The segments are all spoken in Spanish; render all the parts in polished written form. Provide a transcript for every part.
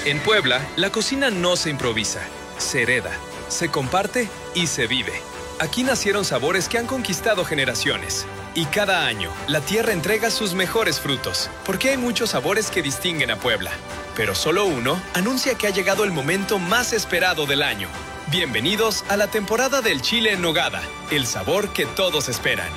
En Puebla, la cocina no se improvisa, se hereda, se comparte y se vive. Aquí nacieron sabores que han conquistado generaciones. Y cada año, la tierra entrega sus mejores frutos, porque hay muchos sabores que distinguen a Puebla. Pero solo uno anuncia que ha llegado el momento más esperado del año. Bienvenidos a la temporada del chile en nogada, el sabor que todos esperan.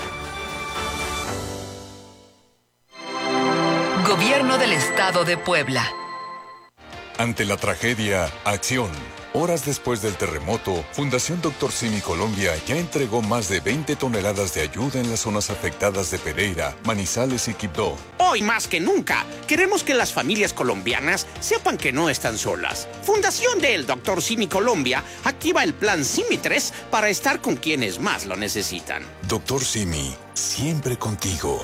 Gobierno del Estado de Puebla. Ante la tragedia, acción. Horas después del terremoto, Fundación Dr. Simi Colombia ya entregó más de 20 toneladas de ayuda en las zonas afectadas de Pereira, Manizales y Quibdó. Hoy más que nunca, queremos que las familias colombianas sepan que no están solas. Fundación del Dr. Simi Colombia activa el plan Simi 3 para estar con quienes más lo necesitan. Dr. Simi, siempre contigo.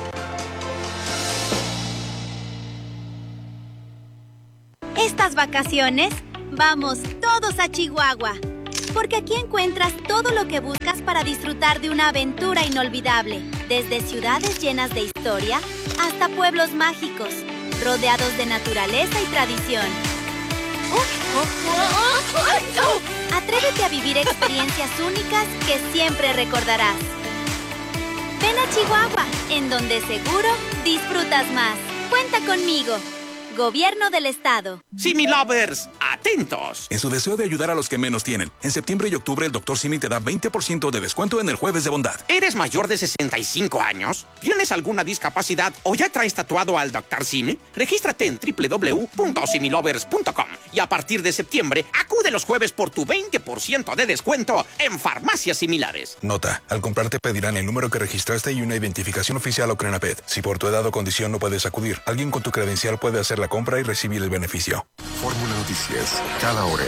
Estas vacaciones, vamos todos a Chihuahua, porque aquí encuentras todo lo que buscas para disfrutar de una aventura inolvidable, desde ciudades llenas de historia hasta pueblos mágicos, rodeados de naturaleza y tradición. Atrévete a vivir experiencias únicas que siempre recordarás. Ven a Chihuahua, en donde seguro disfrutas más. Cuenta conmigo. Gobierno del Estado. Simi Lovers, atentos. En su deseo de ayudar a los que menos tienen, en septiembre y octubre el Dr. Simi te da 20% de descuento en el Jueves de Bondad. ¿Eres mayor de 65 años? ¿Tienes alguna discapacidad o ya traes tatuado al Dr. Simi? Regístrate en www.similovers.com y a partir de septiembre acude los jueves por tu 20% de descuento en farmacias similares. Nota, al comprar te pedirán el número que registraste y una identificación oficial o Crenaped. Si por tu edad o condición no puedes acudir, alguien con tu credencial puede hacer la compra y recibir el beneficio. Fórmula Noticias, cada hora.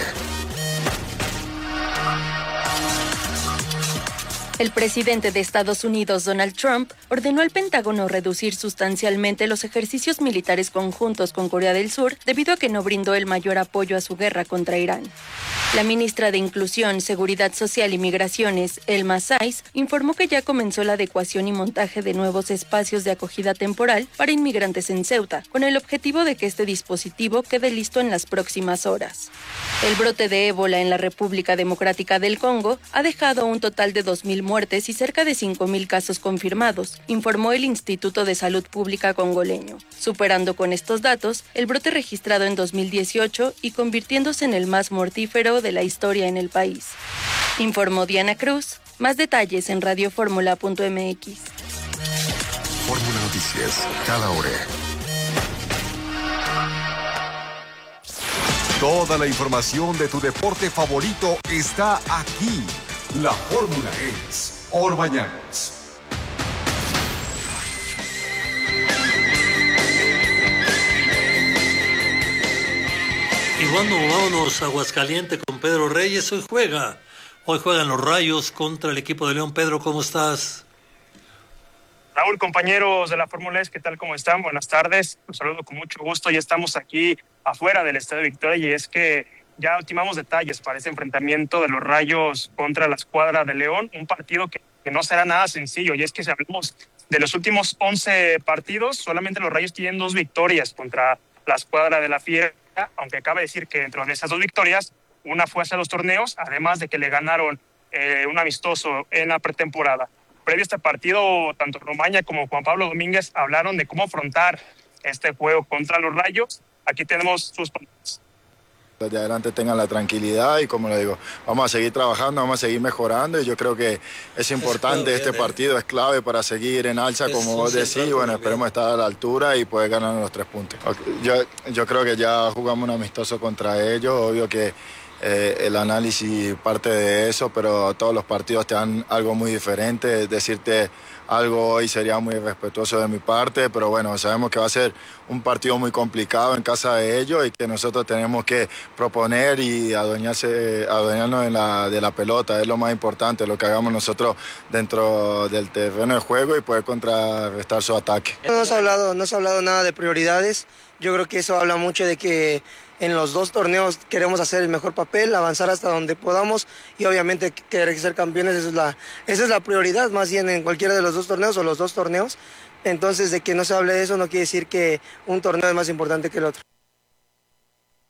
El presidente de Estados Unidos, Donald Trump, ordenó al Pentágono reducir sustancialmente los ejercicios militares conjuntos con Corea del Sur debido a que no brindó el mayor apoyo a su guerra contra Irán. La ministra de Inclusión, Seguridad Social y Migraciones, Elma Saiz, informó que ya comenzó la adecuación y montaje de nuevos espacios de acogida temporal para inmigrantes en Ceuta, con el objetivo de que este dispositivo quede listo en las próximas horas. El brote de ébola en la República Democrática del Congo ha dejado un total de 2.000 muertes y cerca de 5.000 casos confirmados, informó el Instituto de Salud Pública congoleño, superando con estos datos el brote registrado en 2018 y convirtiéndose en el más mortífero de la historia en el país. Informó Diana Cruz. Más detalles en radioformula.mx. Fórmula Noticias, cada hora. Toda la información de tu deporte favorito está aquí. La fórmula es Orbañanos. Y bueno, vámonos a Aguascalientes con Pedro Reyes. Hoy juegan los Rayos contra el equipo de León. Pedro, ¿cómo estás? Raúl, compañeros de la Fórmula E, ¿qué tal? ¿Cómo están? Buenas tardes. Los saludo con mucho gusto. Ya estamos aquí afuera del Estadio Victoria y es que ya ultimamos detalles para ese enfrentamiento de los Rayos contra la escuadra de León. Un partido que no será nada sencillo. Y es que si hablamos de los últimos 11 partidos, solamente los Rayos tienen 2 victorias contra la escuadra de la Fiera, aunque cabe decir que dentro de esas 2 victorias, una fue hace 2 torneos, además de que le ganaron un amistoso en la pretemporada. Previo a este partido, tanto Romaña como Juan Pablo Domínguez hablaron de cómo afrontar este juego contra los Rayos. Aquí tenemos sus palabras. De adelante tengan la tranquilidad y, como le digo, vamos a seguir trabajando, vamos a seguir mejorando y yo creo que es importante, este partido es clave para seguir en alza, como vos decís, bueno, esperemos estar a la altura y poder ganar los 3 puntos. Yo creo que ya jugamos un amistoso contra ellos, obvio que el análisis parte de eso, pero todos los partidos te dan algo muy diferente. Decirte algo hoy sería muy irrespetuoso de mi parte, pero bueno, sabemos que va a ser un partido muy complicado en casa de ellos y que nosotros tenemos que proponer y adueñarnos de la pelota. Es lo más importante, lo que hagamos nosotros dentro del terreno de juego y poder contrarrestar su ataque. No se ha hablado nada de prioridades. Yo creo que eso habla mucho de que en los 2 torneos queremos hacer el mejor papel, avanzar hasta donde podamos y obviamente querer ser campeones, esa es la prioridad, más bien en cualquiera de los 2 torneos o los 2 torneos. Entonces, de que no se hable de eso no quiere decir que un torneo es más importante que el otro.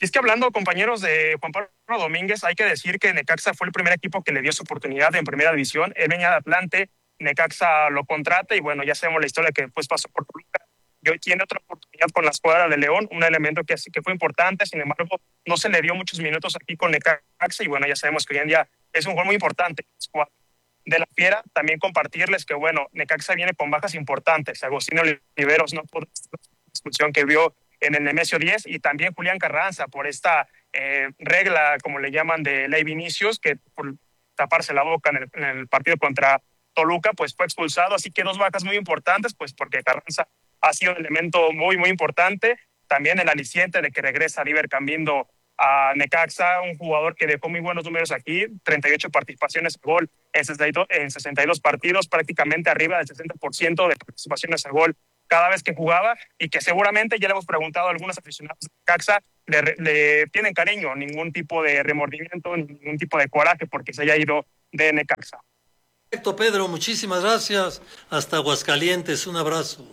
Y es que hablando, compañeros, de Juan Pablo Domínguez, hay que decir que Necaxa fue el primer equipo que le dio su oportunidad en primera división. Él venía de Atlante, Necaxa lo contrata y bueno, ya sabemos la historia que después pasó por Toluca. Y hoy tiene otra oportunidad con la escuadra de León, un elemento que fue importante, sin embargo, no se le dio muchos minutos aquí con Necaxa y bueno, ya sabemos que hoy en día es un jugador muy importante. De la Fiera, también compartirles que bueno, Necaxa viene con bajas importantes. Agustín Oliveros no pudo la expulsión que vio en el Nemesio 10 y también Julián Carranza por esta regla, como le llaman, de ley Vinicius, que por taparse la boca en el partido contra Toluca, pues fue expulsado. Así que dos bajas muy importantes, pues porque Carranza ha sido un elemento muy, muy importante. También el aliciente de que regresa River Cambindo a Necaxa, un jugador que dejó muy buenos números aquí, 38 participaciones a gol en 62 partidos, prácticamente arriba del 60% de participaciones a gol cada vez que jugaba, y que seguramente ya le hemos preguntado a algunos aficionados de Necaxa, le tienen cariño, ningún tipo de remordimiento, ningún tipo de coraje porque se haya ido de Necaxa. Perfecto, Pedro, muchísimas gracias. Hasta Aguascalientes, un abrazo.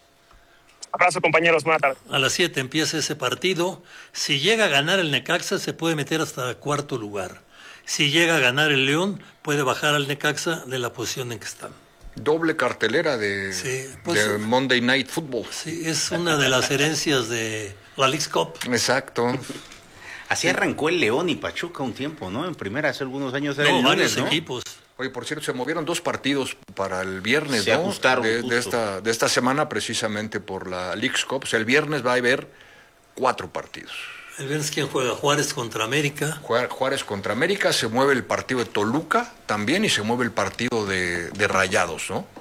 Abrazo, compañeros, buenas tardes. A las 7 empieza ese partido. Si llega a ganar el Necaxa, se puede meter hasta cuarto lugar. Si llega a ganar el León, puede bajar al Necaxa de la posición en que están. Doble cartelera de Monday Night Football. Sí, es una de las herencias de la Leagues Cup. Exacto. Así arrancó el León y Pachuca un tiempo, ¿no? En primera, hace algunos años era el lunes, varios ¿no? equipos. Oye, por cierto, se movieron 2 partidos para el viernes, se ajustaron de esta semana, precisamente por la Leagues Cup. O sea, el viernes va a haber 4 partidos. El viernes, ¿quién juega? Juárez contra América. Juárez contra América, se mueve el partido de Toluca también y se mueve el partido de Rayados, ¿no?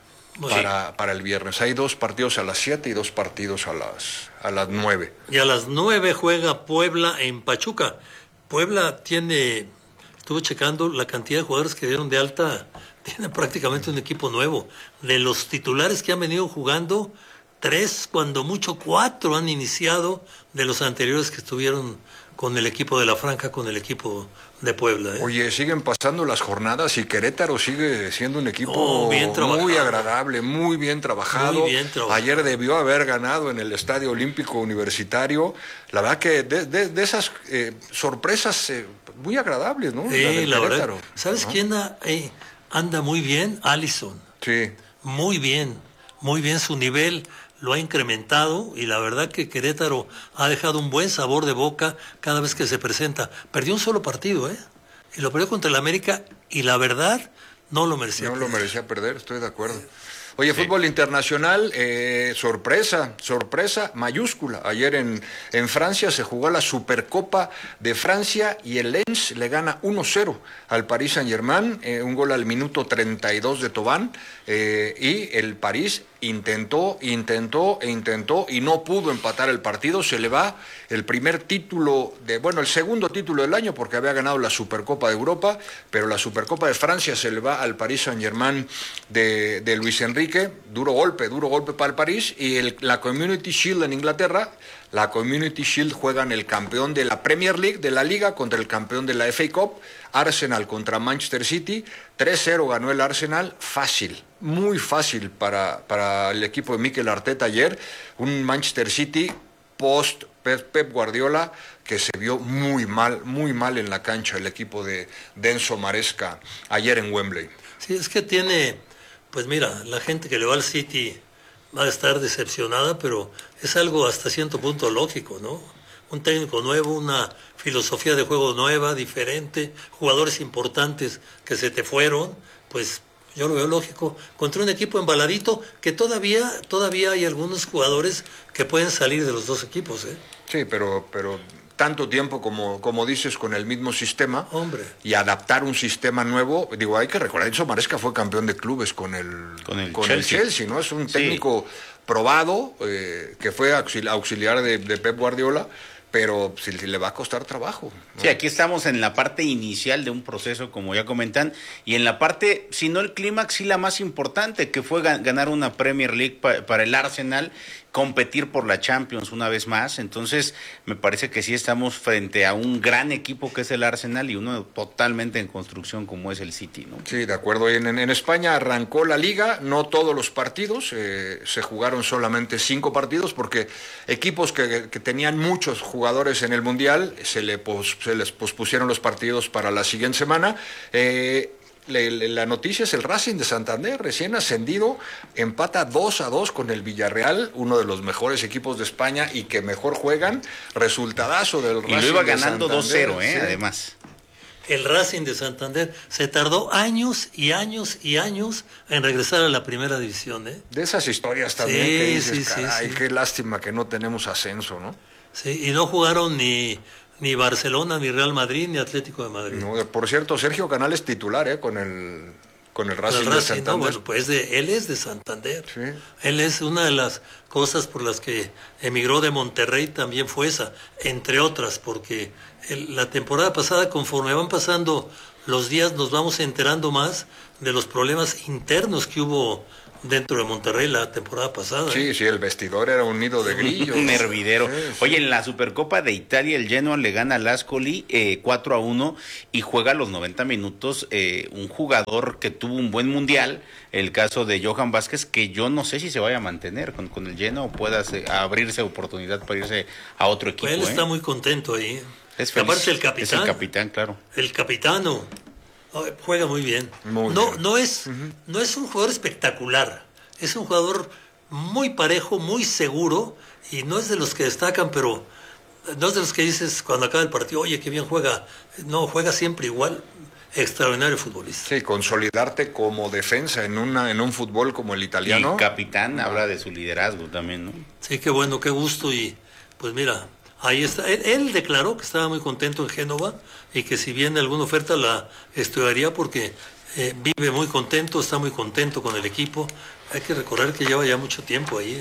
Para el viernes. Hay 2 partidos a las 7 y 2 partidos a las 9. Y a las 9 juega Puebla en Pachuca. Puebla estuve checando la cantidad de jugadores que dieron de alta, tiene prácticamente un equipo nuevo. De los titulares que han venido jugando, 3, cuando mucho 4 han iniciado de los anteriores que estuvieron con el equipo de la Franja, con el equipo de Puebla. Oye, siguen pasando las jornadas y Querétaro sigue siendo un equipo muy agradable, muy bien trabajado. Muy bien trabajado. Ayer debió haber ganado en el Estadio Olímpico Universitario. La verdad que de esas sorpresas muy agradables, ¿no? Sí, la verdad. ¿Sabes quién anda muy bien? Alisson. Sí. Muy bien su nivel. Lo ha incrementado y la verdad que Querétaro ha dejado un buen sabor de boca cada vez que se presenta. Perdió un solo partido, y lo perdió contra el América y la verdad no lo merecía. No lo merecía perder, estoy de acuerdo. Oye, fútbol internacional, sorpresa mayúscula. Ayer en Francia se jugó la Supercopa de Francia y el Lens le gana 1-0 al Paris Saint-Germain, un gol al minuto 32 de Thauvin, y el París intentó y no pudo empatar el partido. Se le va el el segundo título del año, porque había ganado la Supercopa de Europa, pero la Supercopa de Francia se le va al Paris Saint-Germain de Luis Enrique. Duro golpe para el París. Y la Community Shield en Inglaterra, la Community Shield juegan el campeón de la Premier League, de la Liga, contra el campeón de la FA Cup. Arsenal contra Manchester City, 3-0 ganó el Arsenal, fácil, muy fácil para el equipo de Mikel Arteta ayer. Un Manchester City post Pep Guardiola que se vio muy mal en la cancha, el equipo de Enzo Maresca ayer en Wembley. Sí, es que pues mira, la gente que le va al City va a estar decepcionada, pero es algo hasta cierto punto lógico, ¿no? Un técnico nuevo, una filosofía de juego nueva, diferente, jugadores importantes que se te fueron, pues yo lo veo lógico, contra un equipo embaladito que todavía hay algunos jugadores que pueden salir de los dos equipos, Sí, pero tanto tiempo como dices con el mismo sistema. Hombre. Y adaptar un sistema nuevo, hay que recordar, Enzo Maresca fue campeón de clubes con el Chelsea, ¿no? Es un técnico probado, que fue auxiliar de Pep Guardiola, pero sí le va a costar trabajo, ¿no? Sí, aquí estamos en la parte inicial de un proceso, como ya comentan, y en la parte, si no el clímax, sí la más importante, que fue ganar una Premier League para el Arsenal, competir por la Champions una vez más. Entonces me parece que sí estamos frente a un gran equipo que es el Arsenal y uno totalmente en construcción como es el City, ¿no? Sí, de acuerdo. En España arrancó la liga, no todos los partidos, se jugaron solamente 5 partidos porque equipos que tenían muchos jugadores en el Mundial se les pospusieron los partidos para la siguiente semana. La noticia es el Racing de Santander, recién ascendido, empata 2-2 con el Villarreal, uno de los mejores equipos de España y que mejor juegan. Resultadazo del Racing. Y lo iba ganando de Santander, 2-0, sí. Además. El Racing de Santander se tardó años y años y años en regresar a la primera división, ¿eh? De esas historias también Sí, que dices, sí, caray, sí. qué lástima que no tenemos ascenso, ¿no? Sí, y no jugaron ni Barcelona, ni Real Madrid, ni Atlético de Madrid. No, por cierto, Sergio Canales titular, con el Racing de Santander. No, bueno, pues él es de Santander. Sí. Él es una de las cosas por las que emigró de Monterrey, también fue esa, entre otras, porque la temporada pasada, conforme van pasando los días, nos vamos enterando más de los problemas internos que hubo dentro de Monterrey la temporada pasada. Sí, el vestidor era un nido de grillos. Un hervidero. Sí. Oye, en la Supercopa de Italia, el Genoa le gana al Ascoli 4-1 y juega los 90 minutos un jugador que tuvo un buen mundial, el caso de Johan Vázquez, que yo no sé si se vaya a mantener con el Genoa o pueda abrirse oportunidad para irse a otro equipo. Pues él está muy contento ahí. Es feliz. Aparte el capitán. Es el capitán, claro. El capitano. Juega muy bien. No es un jugador espectacular, es un jugador muy parejo, muy seguro, y no es de los que destacan, pero no es de los que dices cuando acaba el partido, oye, qué bien juega. No, juega siempre igual. Extraordinario futbolista. Sí, consolidarte como defensa en un fútbol como el italiano. Y capitán habla de su liderazgo también, ¿no? Sí, qué bueno, qué gusto, y pues mira, ahí está. Él declaró que estaba muy contento en Génova y que si viene alguna oferta la estudiaría porque vive muy contento, está muy contento con el equipo. Hay que recordar que lleva ya mucho tiempo ahí.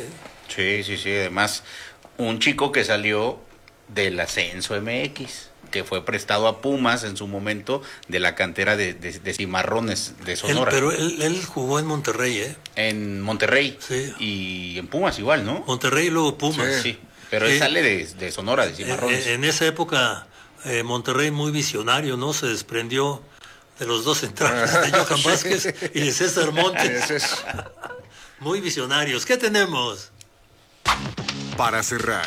Sí. Además, un chico que salió del Ascenso MX, que fue prestado a Pumas en su momento de la cantera de Cimarrones de Sonora. Pero él jugó en Monterrey, ¿eh? En Monterrey. Sí. Y en Pumas igual, ¿no? Monterrey y luego Pumas. Sí. Pero él sale de Sonora, de Cimarrones. En esa época, Monterrey muy visionario, ¿no? Se desprendió de los dos centrales, de Johan Vázquez y de César Montes. Muy visionarios. ¿Qué tenemos? Para cerrar.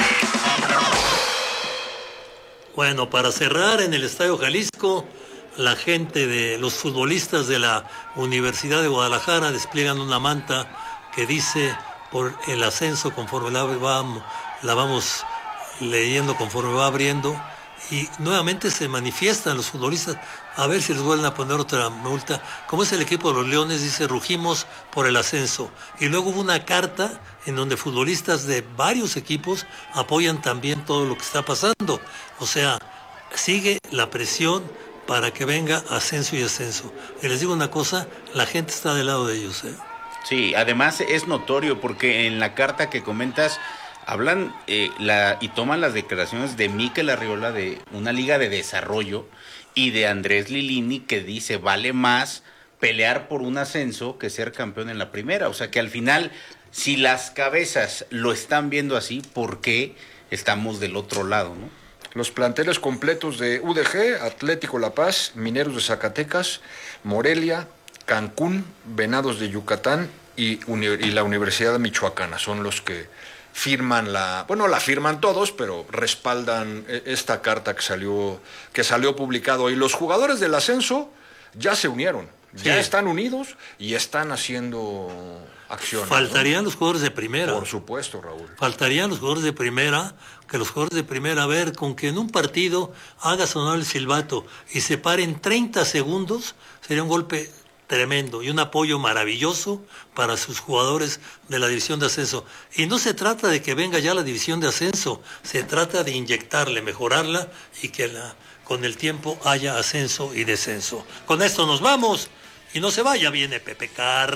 Bueno, para cerrar, en el Estadio Jalisco, la gente de los futbolistas de la Universidad de Guadalajara despliegan una manta que dice por el ascenso conforme la vamos leyendo, conforme va abriendo, y nuevamente se manifiestan los futbolistas a ver si les vuelven a poner otra multa. Como es el equipo de los Leones, dice rugimos por el ascenso, y luego hubo una carta en donde futbolistas de varios equipos apoyan también todo lo que está pasando. O sea, sigue la presión para que venga ascenso y ascenso. Y les digo una cosa, la gente está del lado de ellos, ¿eh? Sí, además es notorio porque en la carta que comentas hablan y toman las declaraciones de Mikel Arriola de una liga de desarrollo y de Andrés Lilini, que dice vale más pelear por un ascenso que ser campeón en la primera. O sea que al final, si las cabezas lo están viendo así, ¿por qué estamos del otro lado, no? Los planteles completos de UDG, Atlético La Paz, Mineros de Zacatecas, Morelia, Cancún, Venados de Yucatán y la Universidad Michoacana son los que firman la firman todos, pero respaldan esta carta que salió publicado. Y los jugadores del ascenso ya se unieron, ya están unidos y están haciendo acciones. Faltarían los jugadores de primera. Por supuesto, Raúl. Faltarían los jugadores de primera, que los jugadores de primera, a ver, con que en un partido haga sonar el silbato y se paren 30 segundos, sería un golpe tremendo y un apoyo maravilloso para sus jugadores de la división de ascenso. Y no se trata de que venga ya la división de ascenso, se trata de inyectarle, mejorarla y que con el tiempo haya ascenso y descenso. Con esto nos vamos y no se vaya, viene Pepe Carr.